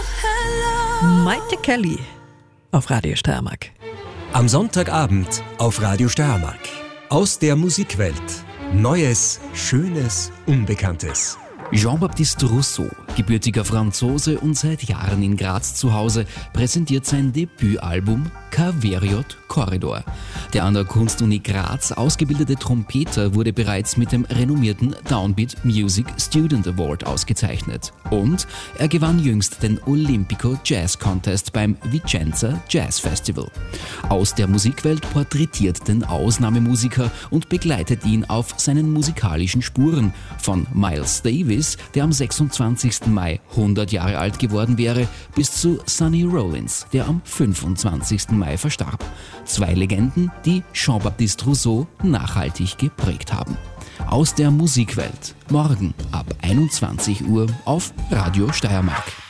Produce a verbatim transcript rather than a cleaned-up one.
Maite Kelly auf Radio Steiermark. Am Sonntagabend auf Radio Steiermark. Aus der Musikwelt. Neues, Schönes, Unbekanntes. Jean-Baptiste Rousseau, gebürtiger Franzose und seit Jahren in Graz zu Hause, präsentiert sein Debütalbum K V J Corridor. Der an der Kunstuni Graz ausgebildete Trompeter wurde bereits mit dem renommierten Downbeat Music Student Award ausgezeichnet. Und er gewann jüngst den Olympico Jazz Contest beim Vicenza Jazz Festival. Aus der Musikwelt porträtiert den Ausnahmemusiker und begleitet ihn auf seinen musikalischen Spuren, von Miles Davis, der am sechsundzwanzigsten Mai hundert Jahre alt geworden wäre, bis zu Sonny Rollins, der am fünfundzwanzigsten Mai verstarb. Zwei Legenden, die Jean-Baptiste Rousseau nachhaltig geprägt haben. Aus der Musikwelt. Morgen ab einundzwanzig Uhr auf Radio Steiermark.